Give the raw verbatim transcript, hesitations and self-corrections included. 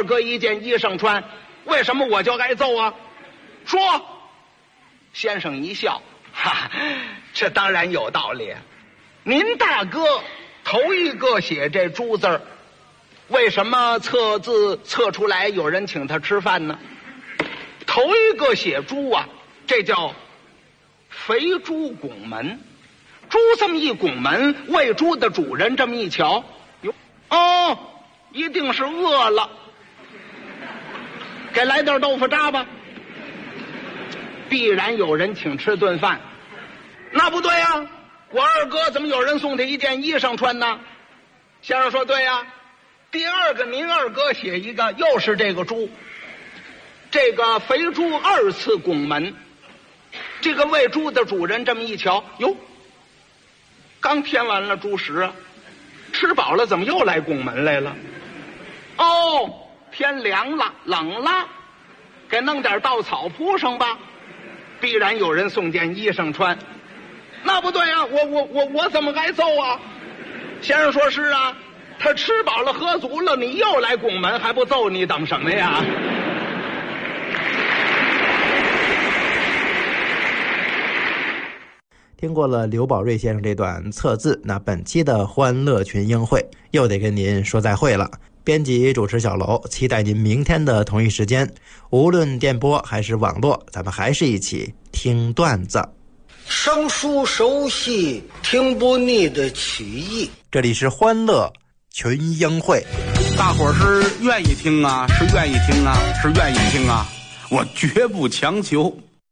二哥一件衣裳穿，为什么我就挨揍啊？说。先生一笑，哈，这当然有道理。您大哥头一个写这猪字儿，为什么测字测出来有人请他吃饭呢？头一个写猪啊，这叫肥猪拱门。猪这么一拱门，喂猪的主人这么一瞧，哟，哦，一定是饿了，给来点豆腐渣吧。必然有人请吃顿饭。那不对啊，我二哥怎么有人送他一件衣裳穿呢？先生说对啊。第二个您二哥写一个，又是这个猪，这个肥猪二次拱门。这个喂猪的主人这么一瞧，哟，刚添完了猪食啊，吃饱了怎么又来拱门来了？哦，天凉了，冷了，给弄点稻草铺上吧。必然有人送件衣裳穿。那不对啊，我我我我怎么挨揍啊？先生说是啊，他吃饱了喝足了，你又来拱门还不揍你，等什么呀？ 听过了刘宝瑞先生这段测字，那本期的欢乐群英会又得跟您说再会了。编辑主持小楼，期待您明天的同一时间，无论电波还是网络，咱们还是一起听段子， 生疏熟悉，听不腻的曲艺。 这里是欢乐群英会。 大伙儿是愿意听啊，是愿意听啊，是愿意听啊，我绝不强求。